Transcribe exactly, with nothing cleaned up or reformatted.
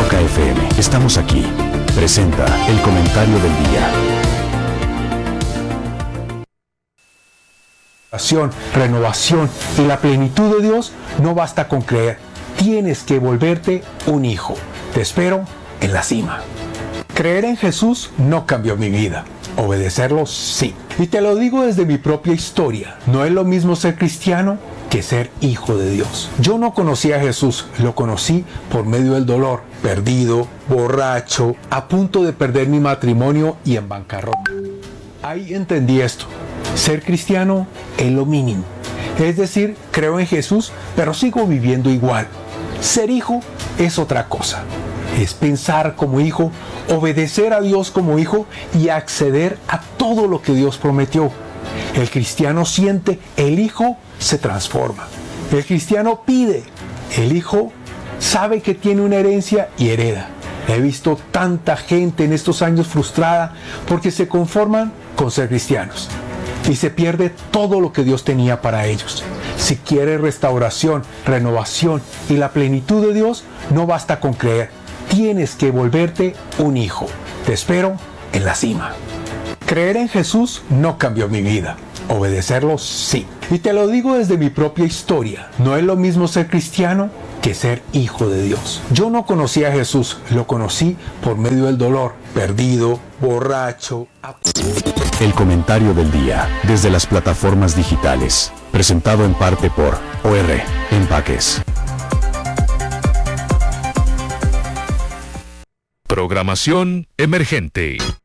Roca F M, estamos aquí. Presenta el comentario del día. Renovación y la plenitud de Dios no basta con creer. Tienes que volverte un hijo. Te espero en la cima. Creer en Jesús no cambió mi vida. Obedecerlo sí. Y te lo digo desde mi propia historia. No es lo mismo ser cristiano que ser hijo de Dios. Yo no conocí a Jesús, lo conocí por medio del dolor. Perdido, borracho, a punto de perder mi matrimonio y en bancarrota. Ahí entendí esto. Ser cristiano es lo mínimo. Es decir, creo en Jesús, pero sigo viviendo igual. Ser hijo es otra cosa. Es pensar como hijo, obedecer a Dios como hijo y acceder a todo lo que Dios prometió. El cristiano siente, el hijo se transforma. El cristiano pide, el hijo sabe que tiene una herencia y hereda. He visto tanta gente en estos años frustrada porque se conforman con ser cristianos y se pierde todo lo que Dios tenía para ellos. Si quieres restauración, renovación y la plenitud de Dios, no basta con creer. Tienes que volverte un hijo. Te espero en la cima. Creer en Jesús no cambió mi vida. Obedecerlo sí. Y te lo digo desde mi propia historia. No es lo mismo ser cristiano que ser hijo de Dios. Yo no conocí a Jesús, lo conocí por medio del dolor. Perdido, borracho. El comentario del día, desde las plataformas digitales. Presentado en parte por O R Empaques. Programación emergente.